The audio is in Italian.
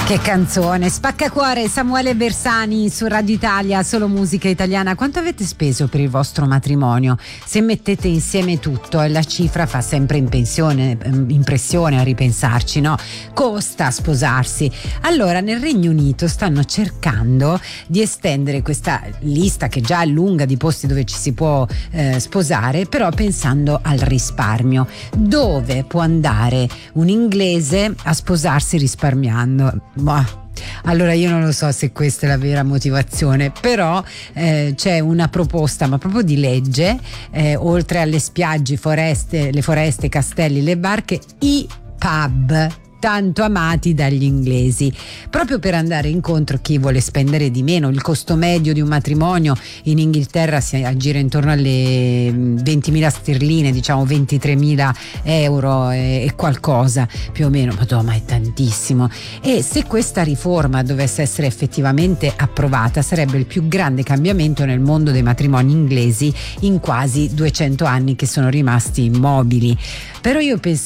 Che canzone, Spaccacuore, Samuele Bersani su Radio Italia, solo musica italiana. Quanto avete speso per il vostro matrimonio? Se mettete insieme tutto, la cifra fa sempre impressione a ripensarci, no? Costa sposarsi. Allora nel Regno Unito stanno cercando di estendere questa lista, che già è lunga, di posti dove ci si può sposare, però pensando al risparmio. Dove può andare un inglese a sposarsi risparmiando? Allora io non lo so se questa è la vera motivazione, però c'è una proposta, ma proprio di legge, oltre alle spiagge, le foreste, castelli, le barche, i pub tanto amati dagli inglesi, proprio per andare incontro a chi vuole spendere di meno. Il costo medio di un matrimonio in Inghilterra si aggira intorno alle 20.000 sterline, diciamo 23.000 euro e qualcosa più o meno, ma è tantissimo. E se questa riforma dovesse essere effettivamente approvata, sarebbe il più grande cambiamento nel mondo dei matrimoni inglesi in quasi 200 anni che sono rimasti immobili. Però io penso